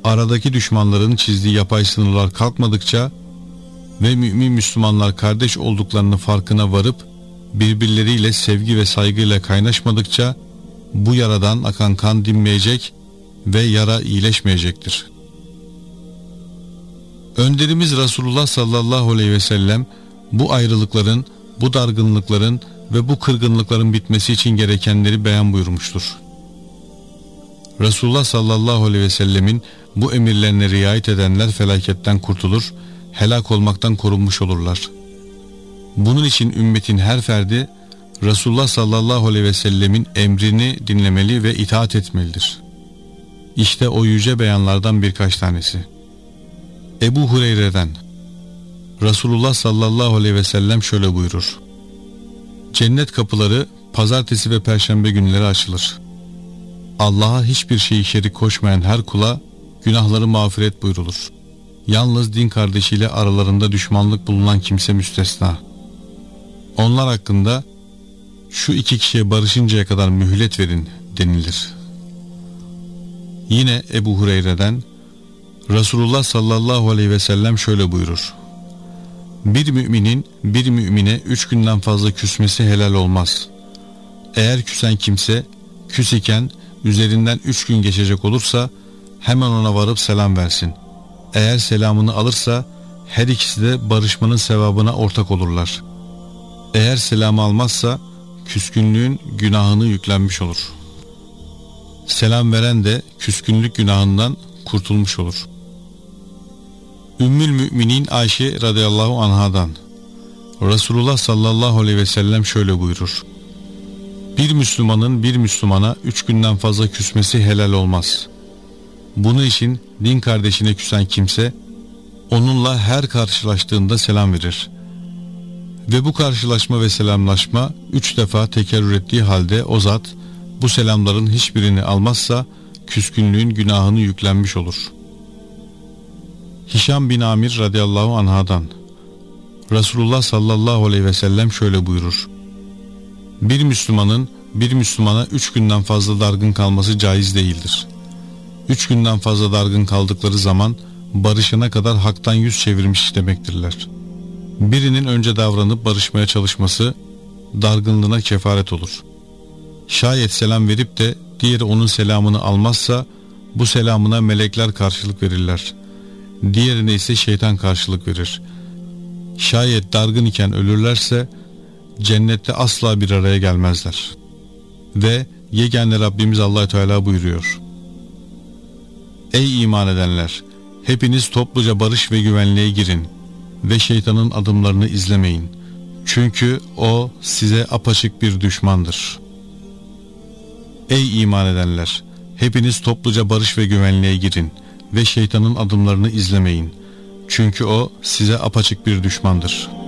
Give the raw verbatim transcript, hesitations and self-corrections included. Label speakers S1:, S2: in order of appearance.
S1: aradaki düşmanların çizdiği yapay sınırlar kalkmadıkça ve mümin Müslümanlar kardeş olduklarının farkına varıp birbirleriyle sevgi ve saygıyla kaynaşmadıkça bu yaradan akan kan dinmeyecek ve yara iyileşmeyecektir. Önderimiz Resulullah sallallahu aleyhi ve sellem bu ayrılıkların, bu dargınlıkların ve bu kırgınlıkların bitmesi için gerekenleri beyan buyurmuştur. Resulullah sallallahu aleyhi ve sellemin bu emirlerine riayet edenler felaketten kurtulur, helak olmaktan korunmuş olurlar. Bunun için ümmetin her ferdi Resulullah sallallahu aleyhi ve sellemin emrini dinlemeli ve itaat etmelidir. İşte o yüce beyanlardan birkaç tanesi. Ebu Hureyre'den Resulullah sallallahu aleyhi ve sellem şöyle buyurur: cennet kapıları pazartesi ve perşembe günleri açılır. Allah'a hiçbir şeyi şerik koşmayan her kula günahları mağfiret buyurulur. Yalnız din kardeşiyle aralarında düşmanlık bulunan kimse müstesna. Onlar hakkında şu iki kişiye barışıncaya kadar mühlet verin denilir. Yine Ebu Hureyre'den Resulullah sallallahu aleyhi ve sellem şöyle buyurur: bir müminin bir mümine üç günden fazla küsmesi helal olmaz. Eğer küsen kimse küs iken üzerinden üç gün geçecek olursa hemen ona varıp selam versin. Eğer selamını alırsa her ikisi de barışmanın sevabına ortak olurlar. Eğer selamı almazsa küskünlüğün günahını yüklenmiş olur. Selam veren de küskünlük günahından kurtulmuş olur. Ümmül Müminin Ayşe radıyallahu anhadan Resulullah sallallahu aleyhi ve sellem şöyle buyurur: bir Müslümanın bir Müslümana üç günden fazla küsmesi helal olmaz. Bunun için din kardeşine küsen kimse onunla her karşılaştığında selam verir. Ve bu karşılaşma ve selamlaşma üç defa tekerrür ettiği halde o zat bu selamların hiçbirini almazsa küskünlüğün günahını yüklenmiş olur. Hişam bin Amir radıyallahu anhadan Resulullah sallallahu aleyhi ve sellem şöyle buyurur: bir Müslümanın bir Müslümana üç günden fazla dargın kalması caiz değildir. Üç günden fazla dargın kaldıkları zaman barışana kadar haktan yüz çevirmiş demektirler. Birinin önce davranıp barışmaya çalışması dargınlığına kefaret olur. Şayet selam verip de diğeri onun selamını almazsa bu selamına melekler karşılık verirler. Diğerine ise şeytan karşılık verir. Şayet dargın iken ölürlerse cennette asla bir araya gelmezler. Ve yegane Rabbimiz Allah Teala buyuruyor: ey iman edenler! Hepiniz topluca barış ve güvenliğe girin ve şeytanın adımlarını izlemeyin. Çünkü o size apaçık bir düşmandır. Ey iman edenler! Hepiniz topluca barış ve güvenliğe girin ve şeytanın adımlarını izlemeyin. Çünkü o size apaçık bir düşmandır.